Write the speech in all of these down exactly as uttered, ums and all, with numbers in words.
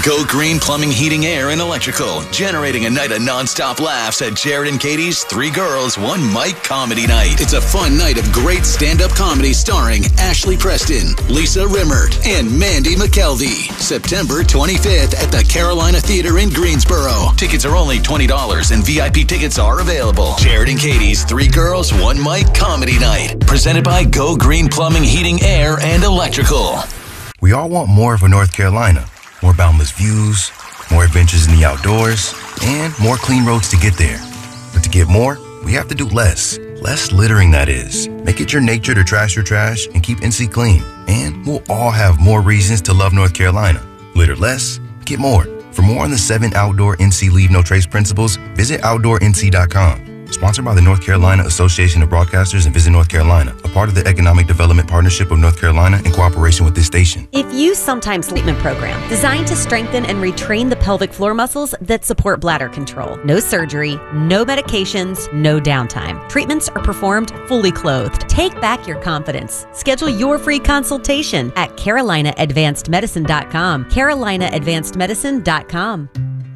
Go Green Plumbing, Heating, Air, and Electrical, generating a night of nonstop laughs at Jared and Katie's Three Girls, One Mic Comedy Night. It's a fun night of great stand-up comedy starring Ashley Preston, Lisa Rimmert, and Mandy McKelvey. September twenty-fifth at the Carolina Theater in Greensboro. Tickets are only twenty dollars and V I P tickets are available. Jared and Katie's Three Girls, One Mic Comedy Night. Presented by Go Green Plumbing, Heating, Air, and Electrical. We all want more of a North Carolina. More boundless views, more adventures in the outdoors, and more clean roads to get there. But to get more, we have to do less. Less littering, that is. Make it your nature to trash your trash and keep N C clean. And we'll all have more reasons to love North Carolina. Litter less, get more. For more on the seven outdoor N C Leave No Trace principles, visit outdoor N C dot com. Sponsored by the North Carolina Association of Broadcasters and Visit North Carolina, a part of the Economic Development Partnership of North Carolina in cooperation with this station. If you sometimes treatment program designed to strengthen and retrain the pelvic floor muscles that support bladder control. No surgery, no medications, no downtime. Treatments are performed fully clothed. Take back your confidence. Schedule your free consultation at carolina advanced medicine dot com. carolina advanced medicine dot com.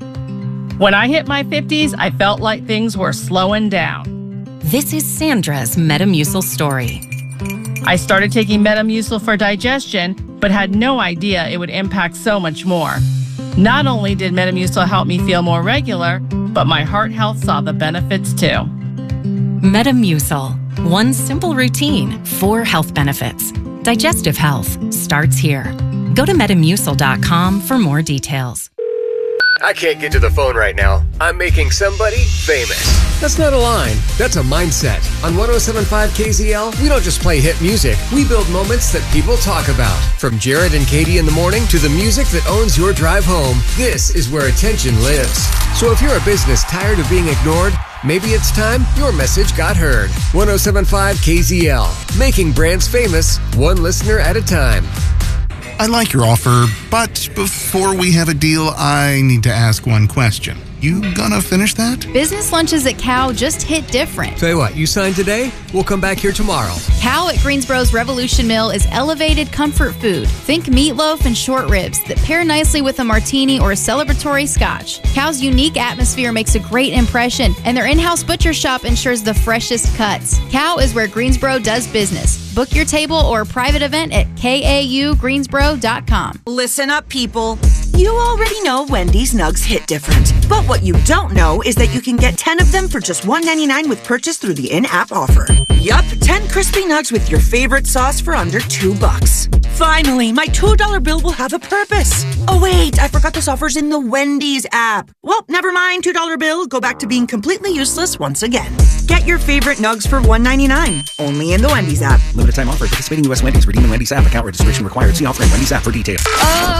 When I hit my fifties, I felt like things were slowing down. This is Sandra's Metamucil story. I started taking Metamucil for digestion, but had no idea it would impact so much more. Not only did Metamucil help me feel more regular, but my heart health saw the benefits too. Metamucil. One simple routine, four health benefits. Digestive health starts here. Go to metamucil dot com for more details. I can't get to the phone right now. I'm making somebody famous. That's not a line. That's a mindset. On one oh seven point five K Z L, we don't just play hit music. We build moments that people talk about. From Jared and Katie in the morning to the music that owns your drive home, this is where attention lives. So if you're a business tired of being ignored, maybe it's time your message got heard. one oh seven point five K Z L, making brands famous, one listener at a time. I like your offer, but before we have a deal, I need to ask one question. You gonna finish that? Business lunches at Cow just hit different. Tell you what, you signed today? We'll come back here tomorrow. Cow at Greensboro's Revolution Mill is elevated comfort food. Think meatloaf and short ribs that pair nicely with a martini or a celebratory scotch. Cow's unique atmosphere makes a great impression, and their in-house butcher shop ensures the freshest cuts. Cow is where Greensboro does business. Book your table or a private event at K A U greensboro dot com. Listen up, people. You already know Wendy's Nugs hit different. But what you don't know is that you can get ten of them for just one ninety-nine with purchase through the in-app offer. Yup, ten crispy nugs with your favorite sauce for under two bucks. Finally, my two dollar bill will have a purpose. Oh wait, I forgot this offer's in the Wendy's app. Well, never mind, two dollar bill. Go back to being completely useless once again. Get your favorite nugs for one ninety-nine. Only in the Wendy's app. Limited time offer. Participating U S Wendy's. Redeem the Wendy's app. Account registration required. See offer in Wendy's app for details. Oh!